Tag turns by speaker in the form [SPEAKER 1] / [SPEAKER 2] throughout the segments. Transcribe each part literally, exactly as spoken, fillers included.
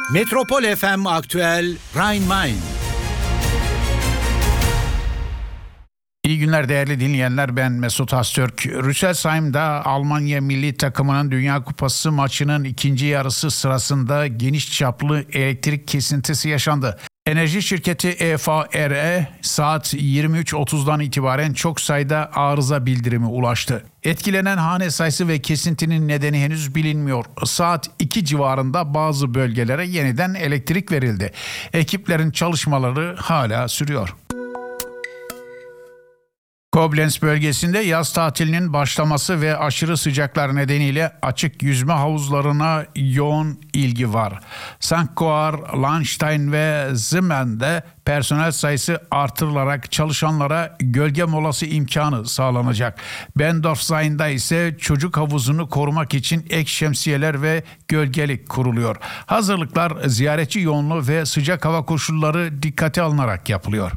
[SPEAKER 1] Metropol F M Aktüel Rhein-Main.
[SPEAKER 2] İyi günler değerli dinleyenler, ben Mesut Astürk. Rüsselsheim'da Almanya milli takımının Dünya Kupası maçının ikinci yarısı sırasında geniş çaplı elektrik kesintisi yaşandı. Enerji şirketi E V R'e saat yirmi üç otuzdan itibaren çok sayıda arıza bildirimi ulaştı. Etkilenen hane sayısı ve kesintinin nedeni henüz bilinmiyor. Saat iki civarında bazı bölgelere yeniden elektrik verildi. Ekiplerin çalışmaları hala sürüyor. Koblenz bölgesinde yaz tatilinin başlaması ve aşırı sıcaklar nedeniyle açık yüzme havuzlarına yoğun ilgi var. Sankt Goar, Lahnstein ve Zimmer'de personel sayısı artırılarak çalışanlara gölge molası imkanı sağlanacak. Bendorfshain'da ise çocuk havuzunu korumak için ek şemsiyeler ve gölgelik kuruluyor. Hazırlıklar ziyaretçi yoğunluğu ve sıcak hava koşulları dikkate alınarak yapılıyor.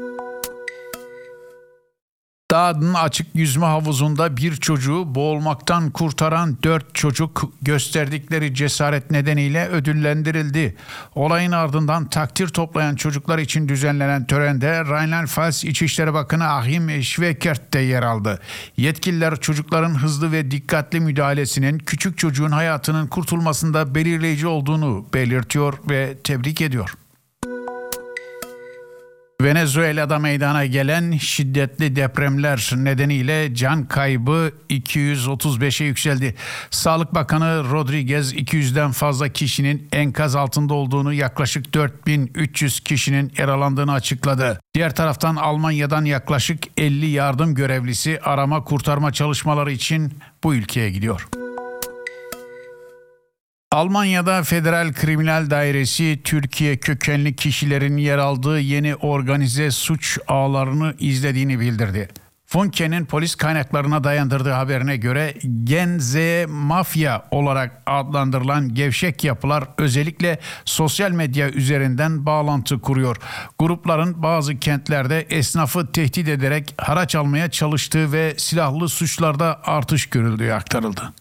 [SPEAKER 2] Dağ'ın açık yüzme havuzunda bir çocuğu boğulmaktan kurtaran dört çocuk gösterdikleri cesaret nedeniyle ödüllendirildi. Olayın ardından takdir toplayan çocuklar için düzenlenen törende Rheinland-Pfalz İçişleri Bakanı Achim Schweikert de yer aldı. Yetkililer çocukların hızlı ve dikkatli müdahalesinin küçük çocuğun hayatının kurtulmasında belirleyici olduğunu belirtiyor ve tebrik ediyor. Venezuela'da meydana gelen şiddetli depremler nedeniyle can kaybı iki yüz otuz beşe yükseldi. Sağlık Bakanı Rodriguez iki yüzden fazla kişinin enkaz altında olduğunu, yaklaşık dört bin üç yüz kişinin yaralandığını açıkladı. Diğer taraftan Almanya'dan yaklaşık elli yardım görevlisi arama kurtarma çalışmaları için bu ülkeye gidiyor. Almanya'da Federal Kriminal Dairesi Türkiye kökenli kişilerin yer aldığı yeni organize suç ağlarını izlediğini bildirdi. Funke'nin polis kaynaklarına dayandırdığı haberine göre Gen Z mafya olarak adlandırılan gevşek yapılar özellikle sosyal medya üzerinden bağlantı kuruyor. Grupların bazı kentlerde esnafı tehdit ederek haraç almaya çalıştığı ve silahlı suçlarda artış görüldüğü aktarıldı.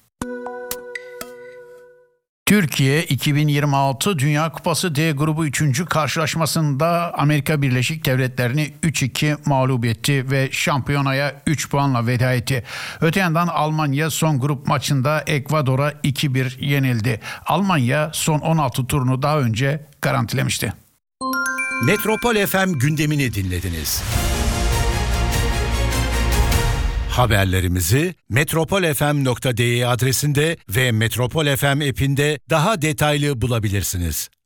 [SPEAKER 2] Türkiye iki bin yirmi altı Dünya Kupası D grubu üçüncü karşılaşmasında Amerika Birleşik Devletleri'ni üç iki mağlup etti ve şampiyonaya üç puanla veda etti. Öte yandan Almanya son grup maçında Ekvador'a iki bir yenildi. Almanya son on altı turunu daha önce garantilemişti.
[SPEAKER 1] Metropol F M gündemini dinlediniz. Haberlerimizi metropol f m nokta d e adresinde ve Metropol F M app'inde daha detaylı bulabilirsiniz.